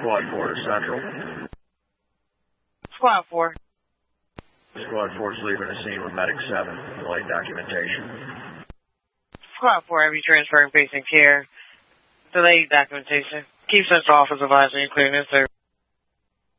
Squad 4 to Central. Squad 4. Squad 4 is leaving the scene with Medic 7, delayed documentation. Squad 4, heavy transferring patient care, delayed documentation. Keep Central Office advisory, including this service.